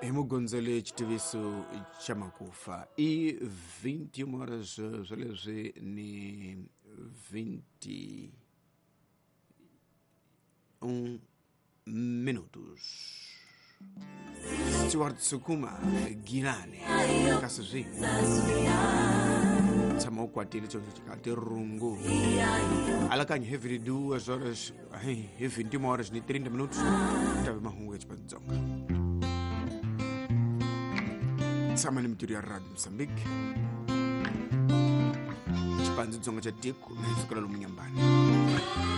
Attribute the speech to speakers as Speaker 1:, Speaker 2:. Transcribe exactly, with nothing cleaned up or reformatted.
Speaker 1: Emugonzele chitiviso chamakufa e vinte e uma horas zalezwe ni vinte e um minutos. Stuart Sukuma Ginane Kasazini Samo kwatile choncho chikati rungu Alakanye heavy duas horas e vinte e uma horas ni trinta minutos Tabe mahungu chipanzonga Sama ni mturi ya Radio Mozambique Chipanzonga cha tiku na hizukala lumunyambani